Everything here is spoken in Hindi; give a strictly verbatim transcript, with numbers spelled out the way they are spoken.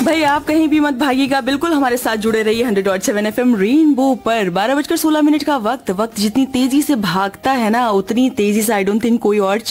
भाई आप कहीं भी मत भागिएगा, बिल्कुल हमारे साथ जुड़े रहिए hundred dot seven F M rainbow पर। बारह बजकर सोलह मिनट का वक्त वक्त जितनी तेजी से भागता है ना, उतनी तेजी से आई डोंट थिंक कोई और